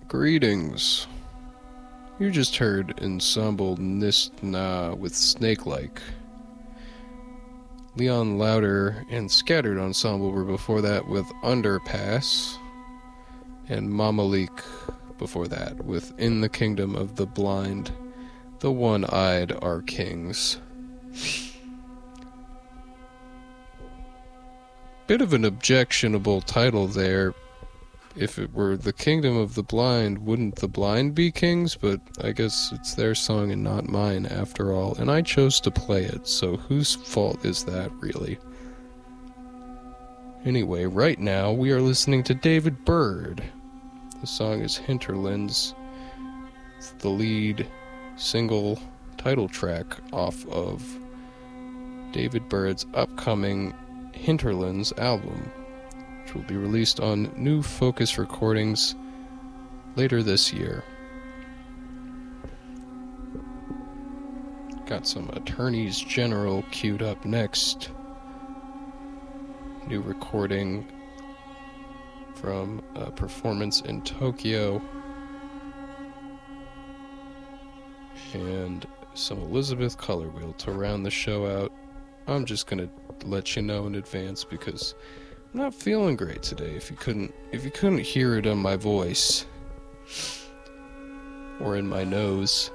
Greetings. You just heard Ensemble Nist-Na with Snake-Like. Leon Louder and Scattered Ensemble were before that with Underpass. And Mamalik before that with In the Kingdom of the Blind, the One-Eyed Are Kings. Bit of an objectionable title there. If it were the Kingdom of the Blind, wouldn't the blind be kings? But I guess it's their song and not mine after all, and I chose to play it, so whose fault is that, really? Anyway, right now we are listening to David Byrd. The song is Hinterlands. It's the lead single title track off of David Byrd's upcoming Hinterlands album, which will be released on New Focus Recordings later this year. Got some Attorneys General queued up next. New recording from a performance in Tokyo. And some Elizabeth Colorwheel to round the show out. I'm just gonna let you know in advance because I'm not feeling great today. If you couldn't hear it on my voice or in my nose.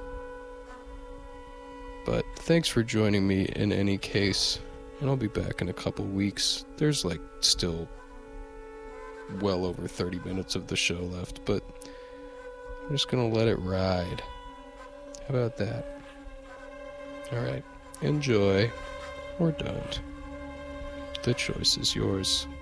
But thanks for joining me in any case, and I'll be back in a couple weeks. There's still well over 30 minutes of the show left, but I'm just gonna let it ride. How about that? Alright, enjoy or don't. The choice is yours.